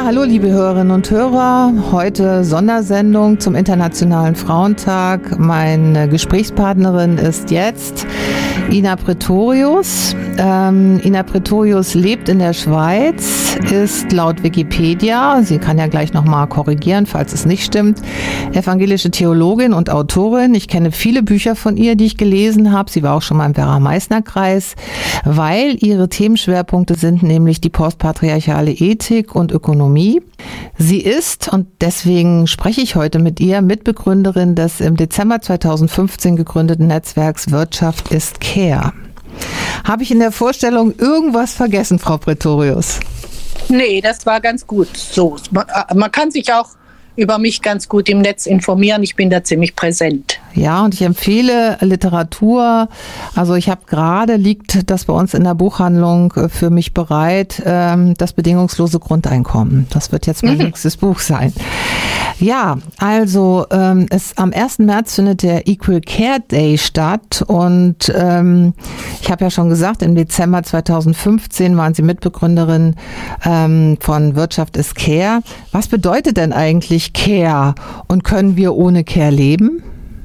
hallo liebe Hörerinnen und Hörer. Heute Sondersendung zum Internationalen Frauentag. Meine Gesprächspartnerin ist jetzt Ina Pretorius. Ina Pretorius lebt in der Schweiz, ist laut Wikipedia, sie kann ja gleich nochmal korrigieren, falls es nicht stimmt, evangelische Theologin und Autorin. Ich kenne viele Bücher von ihr, die ich gelesen habe. Sie war auch schon mal im Werra-Meißner-Kreis, weil ihre Themenschwerpunkte sind nämlich die postpatriarchale Ethik und Ökonomie. Sie ist, und deswegen spreche ich heute mit ihr, Mitbegründerin des im Dezember 2015 gegründeten Netzwerks Wirtschaft ist Care. Habe ich in der Vorstellung irgendwas vergessen, Frau Pretorius? Nee, das war ganz gut so. Man kann sich auch über mich ganz gut im Netz informieren. Ich bin da ziemlich präsent. Ja, und ich empfehle Literatur. Also ich habe gerade, liegt das bei uns in der Buchhandlung für mich bereit, das bedingungslose Grundeinkommen. Das wird jetzt mein nächstes Buch sein. Ja, also am 1. März findet der Equal Care Day statt und ich habe ja schon gesagt, im Dezember 2015 waren Sie Mitbegründerin von Wirtschaft ist Care. Was bedeutet denn eigentlich Care und können wir ohne Care leben?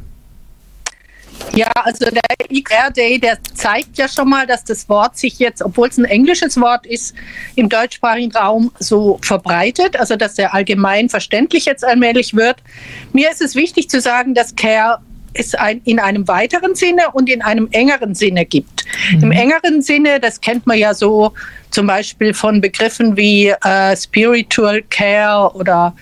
Ja, also der Equal Care Day, der zeigt ja schon mal, dass das Wort sich jetzt, obwohl es ein englisches Wort ist, im deutschsprachigen Raum so verbreitet, also dass der allgemein verständlich jetzt allmählich wird. Mir ist es wichtig zu sagen, dass Care es in einem weiteren Sinne und in einem engeren Sinne gibt. Im engeren Sinne, das kennt man ja so zum Beispiel von Begriffen wie Spiritual Care oder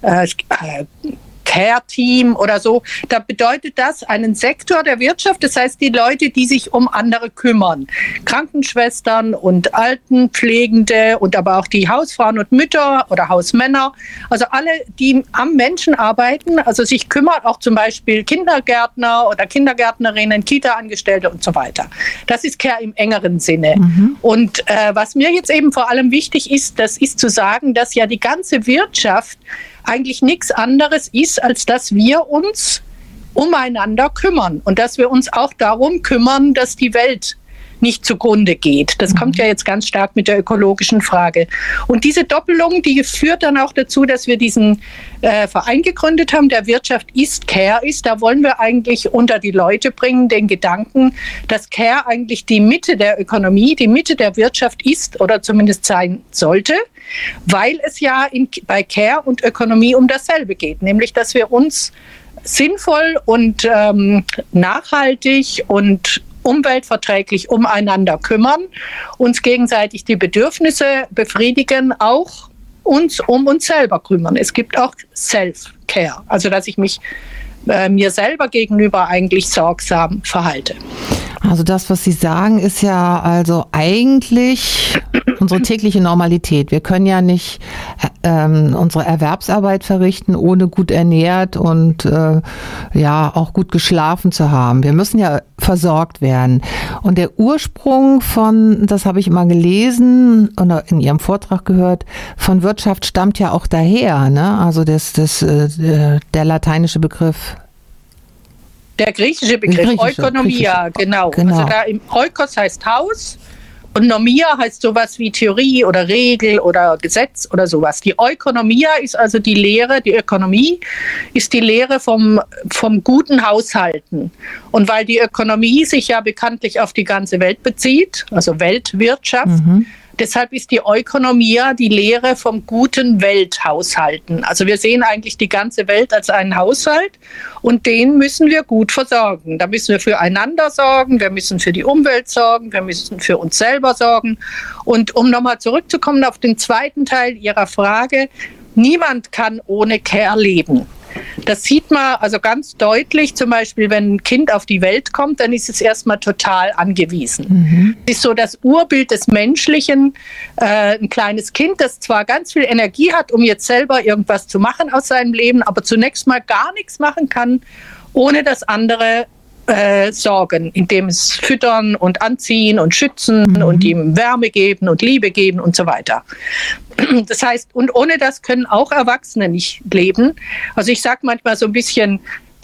Care-Team oder so, da bedeutet das einen Sektor der Wirtschaft, das heißt die Leute, die sich um andere kümmern. Krankenschwestern und Altenpflegende und aber auch die Hausfrauen und Mütter oder Hausmänner, also alle, die am Menschen arbeiten, also sich kümmern, auch zum Beispiel Kindergärtner oder Kindergärtnerinnen, Kita-Angestellte und so weiter. Das ist Care im engeren Sinne. Und was mir jetzt eben vor allem wichtig ist, das ist zu sagen, dass ja die ganze Wirtschaft eigentlich nichts anderes ist, als dass wir uns umeinander kümmern und dass wir uns auch darum kümmern, dass die Welt nicht zugrunde geht. Das kommt ja jetzt ganz stark mit der ökologischen Frage. Und diese Doppelung, die führt dann auch dazu, dass wir diesen Verein gegründet haben, der Wirtschaft ist Care ist. Da wollen wir eigentlich unter die Leute bringen, den Gedanken, dass Care eigentlich die Mitte der Ökonomie, die Mitte der Wirtschaft ist oder zumindest sein sollte, weil es ja bei Care und Ökonomie um dasselbe geht, nämlich dass wir uns sinnvoll und nachhaltig und umweltverträglich umeinander kümmern, uns gegenseitig die Bedürfnisse befriedigen, auch uns um uns selber kümmern. Es gibt auch Self-Care, also dass ich mich mir selber gegenüber eigentlich sorgsam verhalte. Also das, was Sie sagen, ist ja also eigentlich unsere tägliche Normalität. Wir können ja nicht unsere Erwerbsarbeit verrichten, ohne gut ernährt und ja auch gut geschlafen zu haben. Wir müssen ja versorgt werden. Und der Ursprung von, das habe ich immer gelesen oder in Ihrem Vortrag gehört, von Wirtschaft stammt ja auch daher, ne? Also der lateinische Begriff. Der griechische Begriff, Oikonomia, genau. Also da im Oikos heißt Haus und Nomia heißt sowas wie Theorie oder Regel oder Gesetz oder sowas. Die Oikonomia ist also die Lehre, die Ökonomie ist die Lehre vom guten Haushalten. Und weil die Ökonomie sich ja bekanntlich auf die ganze Welt bezieht, also Weltwirtschaft, deshalb ist die Oikonomia die Lehre vom guten Welthaushalten. Also wir sehen eigentlich die ganze Welt als einen Haushalt und den müssen wir gut versorgen. Da müssen wir füreinander sorgen, wir müssen für die Umwelt sorgen, wir müssen für uns selber sorgen. Und um nochmal zurückzukommen auf den zweiten Teil Ihrer Frage, niemand kann ohne Care leben. Das sieht man also ganz deutlich, zum Beispiel, wenn ein Kind auf die Welt kommt, dann ist es erstmal total angewiesen. Es ist so das Urbild des Menschlichen, ein kleines Kind, das zwar ganz viel Energie hat, um jetzt selber irgendwas zu machen aus seinem Leben, aber zunächst mal gar nichts machen kann, ohne dass andere sorgen, indem es füttern und anziehen und schützen und ihm Wärme geben und Liebe geben und so weiter. Das heißt, und ohne das können auch Erwachsene nicht leben. Also ich sage manchmal so ein bisschen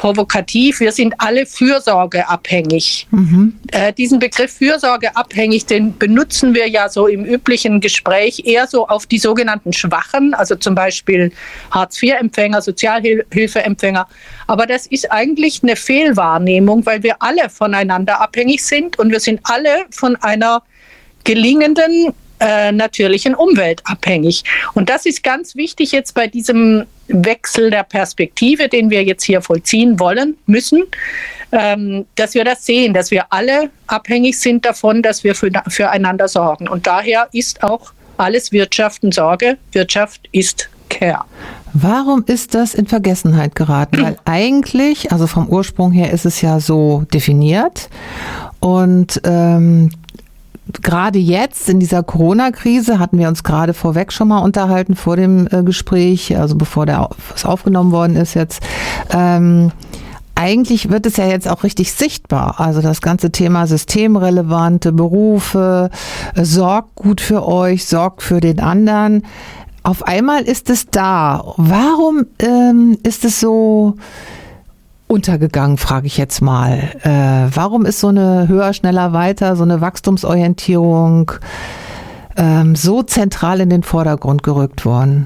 provokativ, wir sind alle fürsorgeabhängig. Diesen Begriff fürsorgeabhängig, den benutzen wir ja so im üblichen Gespräch eher so auf die sogenannten Schwachen, also zum Beispiel Hartz-IV-Empfänger, Sozialhilfeempfänger. Aber das ist eigentlich eine Fehlwahrnehmung, weil wir alle voneinander abhängig sind und wir sind alle von einer gelingenden natürlichen Umwelt abhängig. Und das ist ganz wichtig jetzt bei diesem Wechsel der Perspektive, den wir jetzt hier vollziehen müssen, dass wir das sehen, dass wir alle abhängig sind davon, dass wir füreinander sorgen. Und daher ist auch alles Wirtschaften Sorge. Wirtschaft ist Care. Warum ist das in Vergessenheit geraten? Weil eigentlich, also vom Ursprung her ist es ja so definiert und gerade jetzt in dieser Corona-Krise hatten wir uns gerade vorweg schon mal unterhalten vor dem Gespräch, also bevor es aufgenommen worden ist jetzt. Eigentlich wird es ja jetzt auch richtig sichtbar. Also das ganze Thema systemrelevante Berufe, sorgt gut für euch, sorgt für den anderen. Auf einmal ist es da. Warum ist es so untergegangen, frage ich jetzt mal. Warum ist so eine höher, schneller, weiter, so eine Wachstumsorientierung so zentral in den Vordergrund gerückt worden?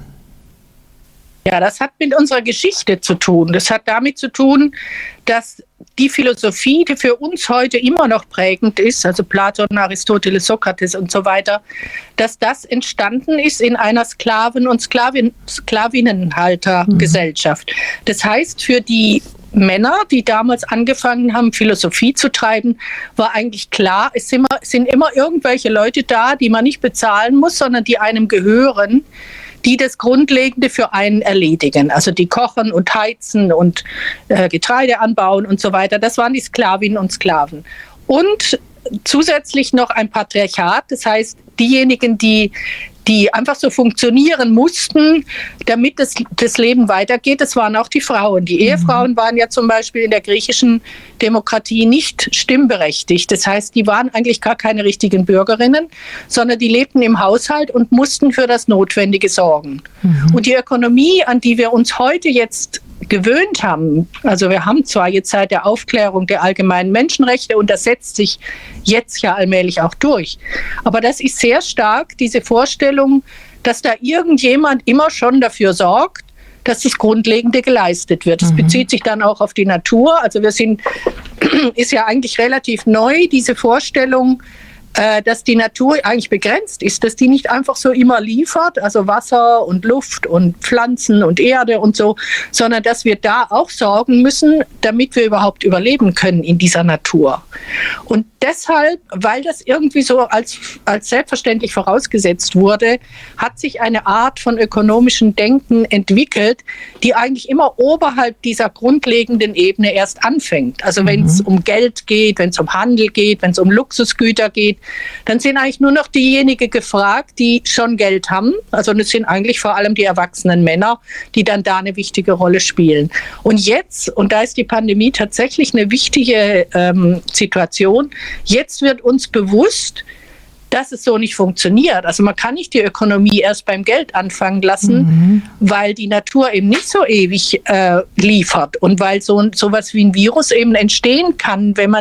Ja, das hat mit unserer Geschichte zu tun. Das hat damit zu tun, dass die Philosophie, die für uns heute immer noch prägend ist, also Platon, Aristoteles, Sokrates und so weiter, dass das entstanden ist in einer Sklaven- und Sklavinnenhaltergesellschaft. Das heißt, für die Männer, die damals angefangen haben, Philosophie zu treiben, war eigentlich klar, es sind immer irgendwelche Leute da, die man nicht bezahlen muss, sondern die einem gehören, die das Grundlegende für einen erledigen. Also die kochen und heizen und Getreide anbauen und so weiter. Das waren die Sklavinnen und Sklaven. Und zusätzlich noch ein Patriarchat, das heißt diejenigen, die einfach so funktionieren mussten, damit das Leben weitergeht. Das waren auch die Frauen. Die Ehefrauen waren ja zum Beispiel in der griechischen Demokratie nicht stimmberechtigt. Das heißt, die waren eigentlich gar keine richtigen Bürgerinnen, sondern die lebten im Haushalt und mussten für das Notwendige sorgen. Und die Ökonomie, an die wir uns heute jetzt gewöhnt haben, also wir haben zwar jetzt seit der Aufklärung der allgemeinen Menschenrechte und das setzt sich jetzt ja allmählich auch durch, aber das ist sehr stark diese Vorstellung, dass da irgendjemand immer schon dafür sorgt, dass das Grundlegende geleistet wird. Das bezieht sich dann auch auf die Natur. Also ist ja eigentlich relativ neu, diese Vorstellung, dass die Natur eigentlich begrenzt ist, dass die nicht einfach so immer liefert, also Wasser und Luft und Pflanzen und Erde und so, sondern dass wir da auch sorgen müssen, damit wir überhaupt überleben können in dieser Natur. Und deshalb, weil das irgendwie so als selbstverständlich vorausgesetzt wurde, hat sich eine Art von ökonomischem Denken entwickelt, die eigentlich immer oberhalb dieser grundlegenden Ebene erst anfängt. Also wenn es um Geld geht, wenn es um Handel geht, wenn es um Luxusgüter geht, dann sind eigentlich nur noch diejenigen gefragt, die schon Geld haben. Also das sind eigentlich vor allem die erwachsenen Männer, die dann da eine wichtige Rolle spielen. Und jetzt, und da ist die Pandemie tatsächlich eine wichtige Situation, jetzt wird uns bewusst, dass es so nicht funktioniert. Also man kann nicht die Ökonomie erst beim Geld anfangen lassen, weil die Natur eben nicht so ewig liefert und weil sowas wie ein Virus eben entstehen kann, wenn man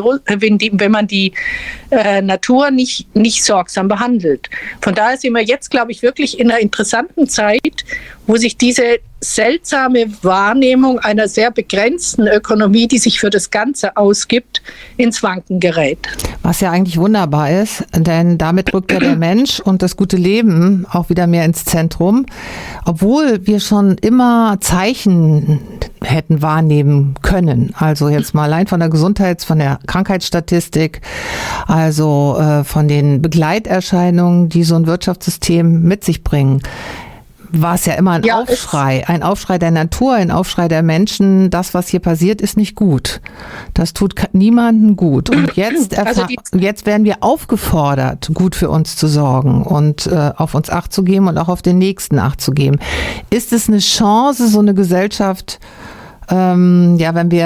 die Natur nicht sorgsam behandelt. Von daher sind wir jetzt, glaube ich, wirklich in einer interessanten Zeit, wo sich diese seltsame Wahrnehmung einer sehr begrenzten Ökonomie, die sich für das Ganze ausgibt, ins Wanken gerät. Was ja eigentlich wunderbar ist, denn damit rückt ja der Mensch und das gute Leben auch wieder mehr ins Zentrum, obwohl wir schon immer Zeichen hätten wahrnehmen können. Also jetzt mal allein von der Krankheitsstatistik, also von den Begleiterscheinungen, die so ein Wirtschaftssystem mit sich bringen. War es ja immer ein Aufschrei der Natur, ein Aufschrei der Menschen. Das, was hier passiert, ist nicht gut. Das tut niemandem gut. Und jetzt werden wir aufgefordert, gut für uns zu sorgen und auf uns Acht zu geben und auch auf den Nächsten Acht zu geben. Ist es eine Chance, so eine Gesellschaft, wenn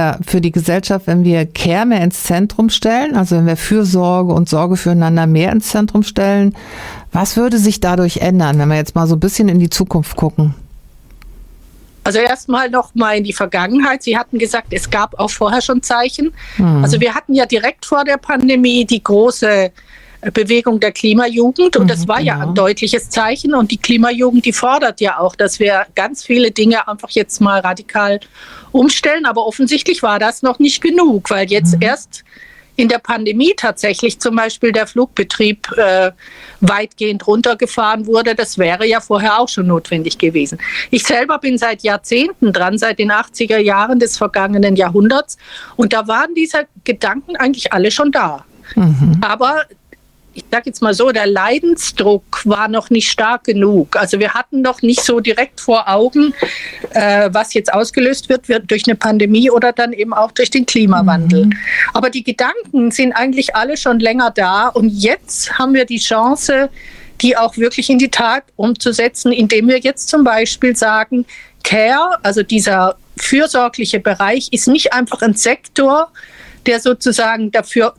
wir Care mehr ins Zentrum stellen, also wenn wir Fürsorge und Sorge füreinander mehr ins Zentrum stellen, was würde sich dadurch ändern, wenn wir jetzt mal so ein bisschen in die Zukunft gucken? Also erstmal noch mal in die Vergangenheit. Sie hatten gesagt, es gab auch vorher schon Zeichen. Also wir hatten ja direkt vor der Pandemie die große Bewegung der Klimajugend und das war ja ein deutliches Zeichen. Und die Klimajugend, die fordert ja auch, dass wir ganz viele Dinge einfach jetzt mal radikal umstellen. Aber offensichtlich war das noch nicht genug, weil jetzt erst in der Pandemie tatsächlich zum Beispiel der Flugbetrieb weitgehend runtergefahren wurde. Das wäre ja vorher auch schon notwendig gewesen. Ich selber bin seit Jahrzehnten dran, seit den 80er Jahren des vergangenen Jahrhunderts. Und da waren diese Gedanken eigentlich alle schon da. Aber ich sage jetzt mal so, der Leidensdruck war noch nicht stark genug. Also wir hatten noch nicht so direkt vor Augen, was jetzt ausgelöst wird durch eine Pandemie oder dann eben auch durch den Klimawandel. Aber die Gedanken sind eigentlich alle schon länger da und jetzt haben wir die Chance, die auch wirklich in die Tat umzusetzen, indem wir jetzt zum Beispiel sagen, Care, also dieser fürsorgliche Bereich, ist nicht einfach ein Sektor, der sozusagen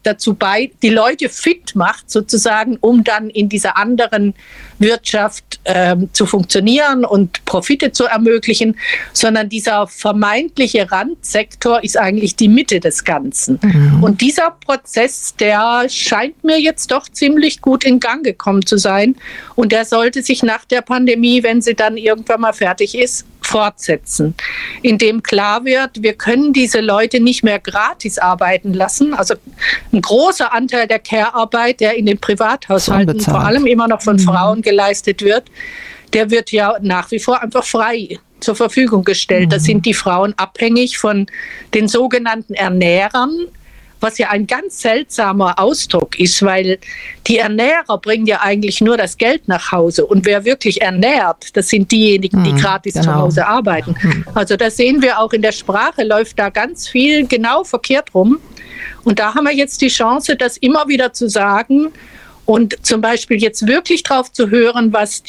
die Leute fit macht, sozusagen, um dann in dieser anderen Wirtschaft zu funktionieren und Profite zu ermöglichen, sondern dieser vermeintliche Randsektor ist eigentlich die Mitte des Ganzen. Und dieser Prozess, der scheint mir jetzt doch ziemlich gut in Gang gekommen zu sein und der sollte sich nach der Pandemie, wenn sie dann irgendwann mal fertig ist, fortsetzen, indem klar wird, wir können diese Leute nicht mehr gratis arbeiten lassen. Also ein großer Anteil der Care-Arbeit, der in den Privathaushalten vor allem immer noch von Frauen geleistet wird, der wird ja nach wie vor einfach frei zur Verfügung gestellt. Da sind die Frauen abhängig von den sogenannten Ernährern, was ja ein ganz seltsamer Ausdruck ist, weil die Ernährer bringen ja eigentlich nur das Geld nach Hause. Und wer wirklich ernährt, das sind diejenigen, die gratis zu Hause arbeiten. Also das sehen wir auch in der Sprache, läuft da ganz viel genau verkehrt rum. Und da haben wir jetzt die Chance, das immer wieder zu sagen und zum Beispiel jetzt wirklich drauf zu hören, was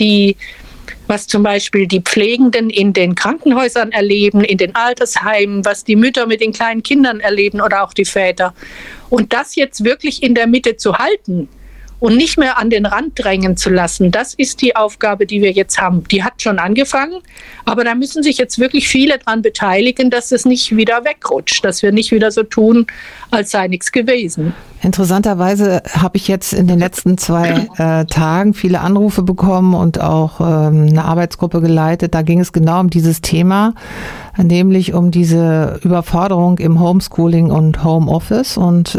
zum Beispiel die Pflegenden in den Krankenhäusern erleben, in den Altersheimen, was die Mütter mit den kleinen Kindern erleben oder auch die Väter. Und das jetzt wirklich in der Mitte zu halten und nicht mehr an den Rand drängen zu lassen, das ist die Aufgabe, die wir jetzt haben. Die hat schon angefangen, aber da müssen sich jetzt wirklich viele dran beteiligen, dass es nicht wieder wegrutscht, dass wir nicht wieder so tun, als sei nichts gewesen. Interessanterweise habe ich jetzt in den letzten 2 Tagen viele Anrufe bekommen und auch eine Arbeitsgruppe geleitet. Da ging es genau um dieses Thema, nämlich um diese Überforderung im Homeschooling und Homeoffice und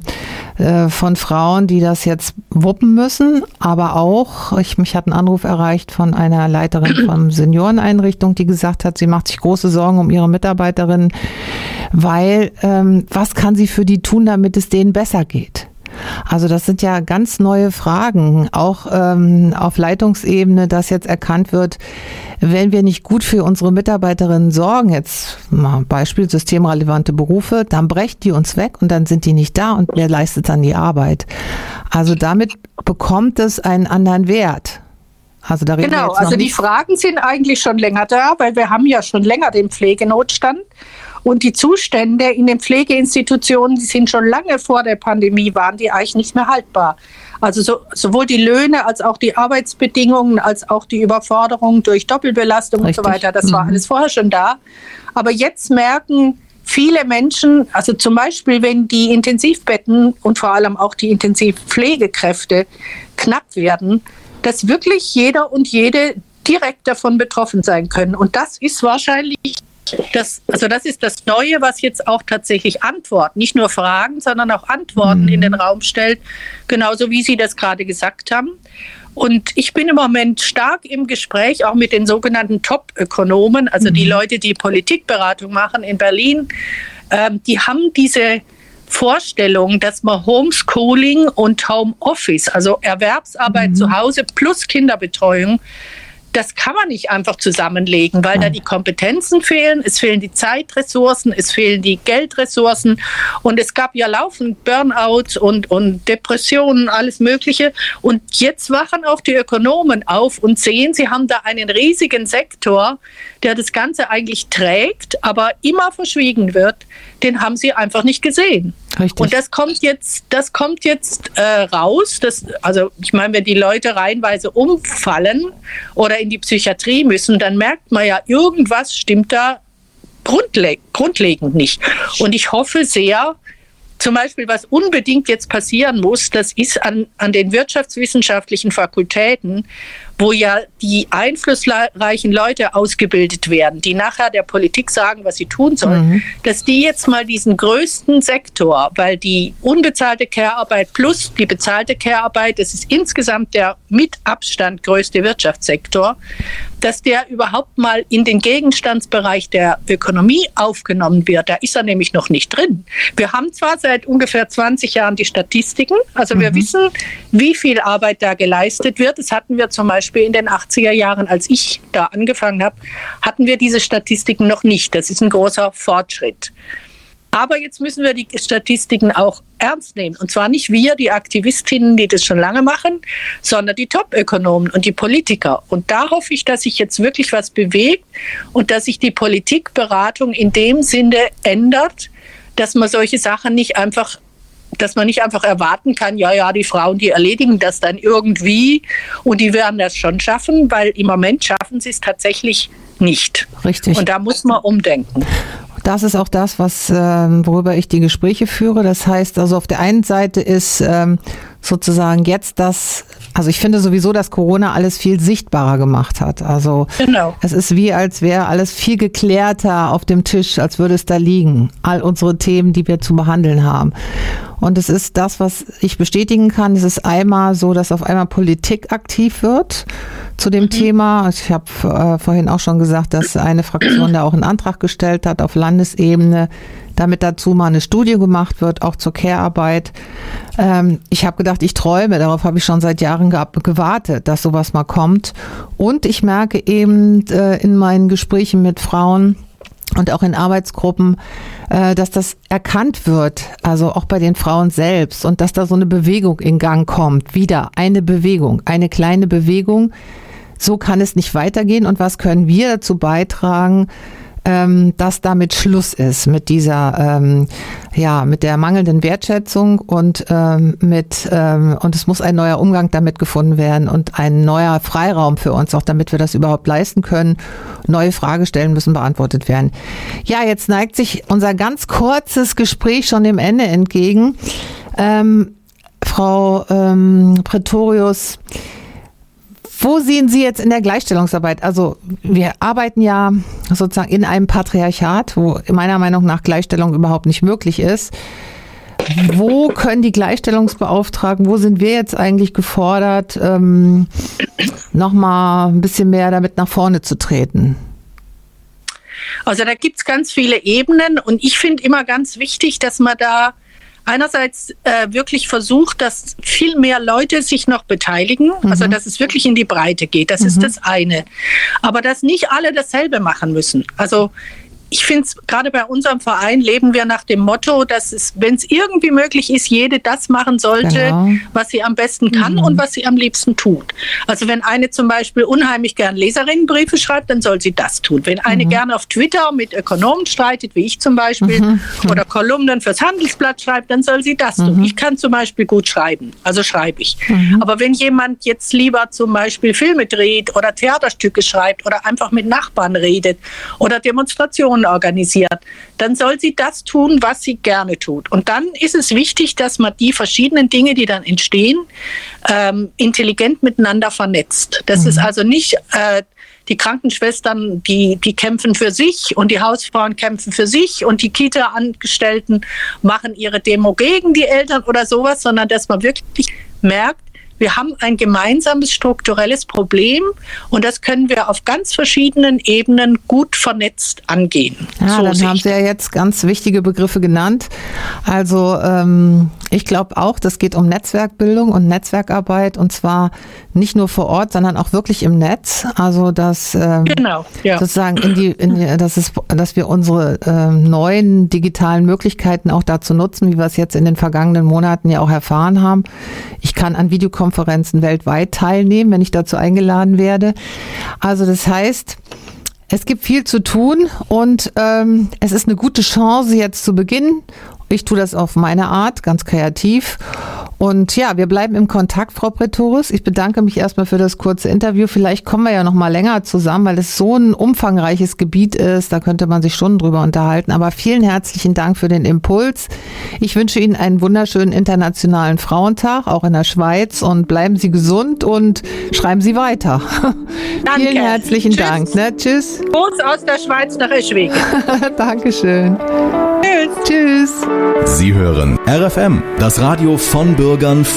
von Frauen, die das jetzt wuppen müssen, aber auch, mich hat ein Anruf erreicht von einer Leiterin von Senioreneinrichtung, die gesagt hat, sie macht sich große Sorgen um ihre Mitarbeiterinnen, weil was kann sie für die tun, damit es denen besser geht? Also das sind ja ganz neue Fragen, auch auf Leitungsebene, dass jetzt erkannt wird, wenn wir nicht gut für unsere Mitarbeiterinnen sorgen, jetzt mal Beispiel systemrelevante Berufe, dann brechen die uns weg und dann sind die nicht da und wer leistet dann die Arbeit? Also damit bekommt es einen anderen Wert. Also da reden wir jetzt noch also die nicht. Fragen sind eigentlich schon länger da, weil wir haben ja schon länger den Pflegenotstand. Und die Zustände in den Pflegeinstitutionen, die sind schon lange vor der Pandemie, waren die eigentlich nicht mehr haltbar. Also sowohl die Löhne als auch die Arbeitsbedingungen, als auch die Überforderung durch Doppelbelastung und so weiter, das war alles vorher schon da. Aber jetzt merken viele Menschen, also zum Beispiel, wenn die Intensivbetten und vor allem auch die Intensivpflegekräfte knapp werden, dass wirklich jeder und jede direkt davon betroffen sein können. Und das ist wahrscheinlich das ist das Neue, was jetzt auch tatsächlich Antworten, nicht nur Fragen, sondern auch Antworten in den Raum stellt, genauso wie Sie das gerade gesagt haben. Und ich bin im Moment stark im Gespräch, auch mit den sogenannten Top-Ökonomen, also die Leute, die Politikberatung machen in Berlin, die haben diese Vorstellung, dass man Homeschooling und Homeoffice, also Erwerbsarbeit zu Hause plus Kinderbetreuung, das kann man nicht einfach zusammenlegen, weil da die Kompetenzen fehlen, es fehlen die Zeitressourcen, es fehlen die Geldressourcen und es gab ja laufend Burnout und Depressionen, alles Mögliche. Und jetzt wachen auch die Ökonomen auf und sehen, sie haben da einen riesigen Sektor, der das Ganze eigentlich trägt, aber immer verschwiegen wird, den haben sie einfach nicht gesehen. Richtig. Und das kommt jetzt raus. Also ich meine, wenn die Leute reihenweise umfallen oder in die Psychiatrie müssen, dann merkt man ja, irgendwas stimmt da grundlegend nicht. Und ich hoffe sehr, zum Beispiel, was unbedingt jetzt passieren muss, das ist an den wirtschaftswissenschaftlichen Fakultäten, wo ja die einflussreichen Leute ausgebildet werden, die nachher der Politik sagen, was sie tun soll, dass die jetzt mal diesen größten Sektor, weil die unbezahlte Care-Arbeit plus die bezahlte Care-Arbeit, das ist insgesamt der mit Abstand größte Wirtschaftssektor, dass der überhaupt mal in den Gegenstandsbereich der Ökonomie aufgenommen wird. Da ist er nämlich noch nicht drin. Wir haben zwar seit ungefähr 20 Jahren die Statistiken, also wir wissen, wie viel Arbeit da geleistet wird. Das hatten wir zum Beispiel in den 80er Jahren, als ich da angefangen habe, hatten wir diese Statistiken noch nicht. Das ist ein großer Fortschritt. Aber jetzt müssen wir die Statistiken auch ernst nehmen. Und zwar nicht wir, die Aktivistinnen, die das schon lange machen, sondern die Top-Ökonomen und die Politiker. Und da hoffe ich, dass sich jetzt wirklich was bewegt und dass sich die Politikberatung in dem Sinne ändert, dass man solche Sachen nicht einfach erwarten kann, ja, die Frauen, die erledigen das dann irgendwie und die werden das schon schaffen, weil im Moment schaffen sie es tatsächlich nicht. Richtig. Und da muss man umdenken. Das ist auch das, worüber ich die Gespräche führe. Das heißt, also auf der einen Seite ist sozusagen jetzt also ich finde sowieso, dass Corona alles viel sichtbarer gemacht hat. Also genau. Es ist wie, als wäre alles viel geklärter auf dem Tisch, als würde es da liegen. All unsere Themen, die wir zu behandeln haben. Und es ist das, was ich bestätigen kann. Es ist einmal so, dass auf einmal Politik aktiv wird zu dem Thema. Ich habe vorhin auch schon gesagt, dass eine Fraktion da auch einen Antrag gestellt hat auf Landesebene, damit dazu mal eine Studie gemacht wird, auch zur Care-Arbeit. Ich habe gedacht, ich träume, darauf habe ich schon seit Jahren gewartet, dass sowas mal kommt. Und ich merke eben in meinen Gesprächen mit Frauen und auch in Arbeitsgruppen, dass das erkannt wird, also auch bei den Frauen selbst, und dass da so eine Bewegung in Gang kommt. Wieder eine Bewegung, eine kleine Bewegung. So kann es nicht weitergehen. Und was können wir dazu beitragen, dass damit Schluss ist mit dieser, mit der mangelnden Wertschätzung und es muss ein neuer Umgang damit gefunden werden und ein neuer Freiraum für uns, auch damit wir das überhaupt leisten können. Neue Fragestellungen müssen beantwortet werden. Ja, jetzt neigt sich unser ganz kurzes Gespräch schon dem Ende entgegen. Frau Pretorius, wo sehen Sie jetzt in der Gleichstellungsarbeit? Also wir arbeiten ja sozusagen in einem Patriarchat, wo meiner Meinung nach Gleichstellung überhaupt nicht möglich ist. Wo können die Gleichstellungsbeauftragten, wo sind wir jetzt eigentlich gefordert, nochmal ein bisschen mehr damit nach vorne zu treten? Also da gibt es ganz viele Ebenen und ich finde immer ganz wichtig, dass man da einerseits wirklich versucht, dass viel mehr Leute sich noch beteiligen, also dass es wirklich in die Breite geht. Das ist das eine. Aber dass nicht alle dasselbe machen müssen. Also ich finde es, gerade bei unserem Verein leben wir nach dem Motto, dass es, wenn es irgendwie möglich ist, jede das machen sollte, was sie am besten kann und was sie am liebsten tut. Also wenn eine zum Beispiel unheimlich gern Leserinnenbriefe schreibt, dann soll sie das tun. Wenn eine gerne auf Twitter mit Ökonomen streitet, wie ich zum Beispiel, oder Kolumnen fürs Handelsblatt schreibt, dann soll sie das tun. Ich kann zum Beispiel gut schreiben, also schreibe ich. Aber wenn jemand jetzt lieber zum Beispiel Filme dreht oder Theaterstücke schreibt oder einfach mit Nachbarn redet oder Demonstrationen organisiert, dann soll sie das tun, was sie gerne tut. Und dann ist es wichtig, dass man die verschiedenen Dinge, die dann entstehen, intelligent miteinander vernetzt. Das ist also nicht die Krankenschwestern, die kämpfen für sich und die Hausfrauen kämpfen für sich und die Kita-Angestellten machen ihre Demo gegen die Eltern oder sowas, sondern dass man wirklich merkt, wir haben ein gemeinsames strukturelles Problem und das können wir auf ganz verschiedenen Ebenen gut vernetzt angehen. Ja, dann haben Sie ja jetzt ganz wichtige Begriffe genannt. Also ich glaube auch, das geht um Netzwerkbildung und Netzwerkarbeit und zwar nicht nur vor Ort, sondern auch wirklich im Netz. Also dass sozusagen dass wir unsere neuen digitalen Möglichkeiten auch dazu nutzen, wie wir es jetzt in den vergangenen Monaten ja auch erfahren haben. Ich kann an Videokonferenzen weltweit teilnehmen, wenn ich dazu eingeladen werde. Also das heißt, Es gibt viel zu tun und es ist eine gute Chance jetzt zu beginnen. Ich tue das auf meine Art, ganz kreativ. Und ja, wir bleiben im Kontakt, Frau Pretorius. Ich bedanke mich erstmal für das kurze Interview. Vielleicht kommen wir ja noch mal länger zusammen, weil es so ein umfangreiches Gebiet ist. Da könnte man sich Stunden drüber unterhalten. Aber vielen herzlichen Dank für den Impuls. Ich wünsche Ihnen einen wunderschönen internationalen Frauentag, auch in der Schweiz. Und bleiben Sie gesund und schreiben Sie weiter. Danke. Vielen herzlichen Tschüss. Dank. Ne? Tschüss. Gruß aus der Schweiz nach Eschwege. Dankeschön. Tschüss. Tschüss. Sie hören RFM, das Radio von Bürgern